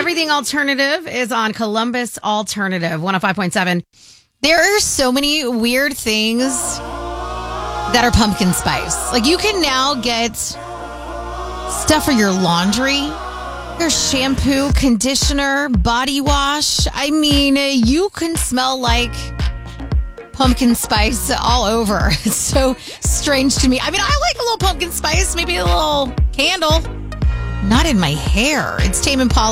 Everything Alternative is on Columbus Alternative 105.7. There are so many weird things that are pumpkin spice. Like, you can now get stuff for your laundry, your shampoo, conditioner, body wash. I mean, you can smell like pumpkin spice all over. It's so strange to me. I mean, I like a little pumpkin spice, maybe a little candle. Not in my hair. It's Tame Impala.